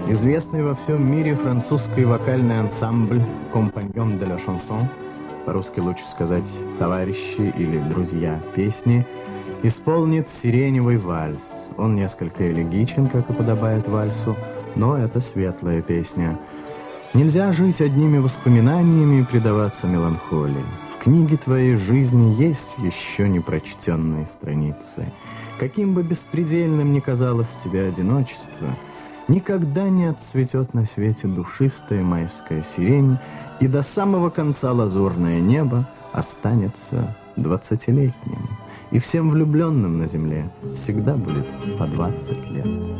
Известный во всем мире французский вокальный ансамбль «Компаньон де ла шансон», по-русски лучше сказать «товарищи» или «друзья песни», исполнит «Сиреневый вальс». Он несколько элегичен, как и подобает вальсу, но это светлая песня. Нельзя жить одними воспоминаниями и предаваться меланхолии. В книге твоей жизни есть еще непрочтенные страницы. Каким бы беспредельным ни казалось тебе одиночество, никогда не отцветет на свете душистая майская сирень, и до самого конца лазурное небо останется 20-летним. И всем влюбленным на земле всегда будет по 20 лет.